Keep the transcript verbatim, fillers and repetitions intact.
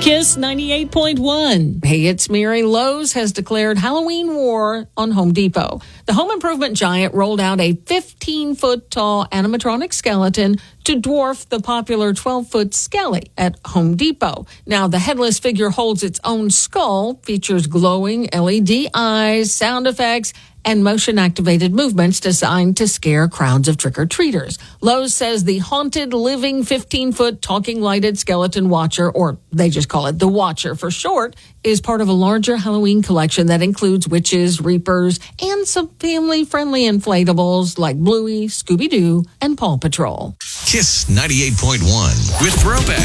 Kiss ninety-eight point one. Hey, it's Mary. Lowe's has declared Halloween war on Home Depot. The home improvement giant rolled out a fifteen-foot tall animatronic skeleton to dwarf the popular twelve-foot Skelly at Home Depot. Now, the headless figure holds its own skull, features glowing L E D eyes, sound effects, and motion-activated movements designed to scare crowds of trick-or-treaters. Lowe's says the haunted, living fifteen-foot talking lighted skeleton watcher, or they just call it the Watcher for short, is part of a larger Halloween collection that includes witches, reapers, and some family-friendly inflatables like Bluey, Scooby-Doo, and Paw Patrol. Kiss ninety-eight point one with Throwback.